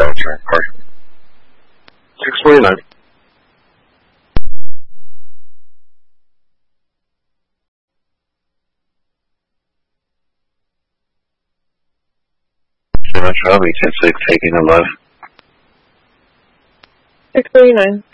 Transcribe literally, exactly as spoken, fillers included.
answering partially. six forty-nine. Metro ten six, taking a left. six forty-nine.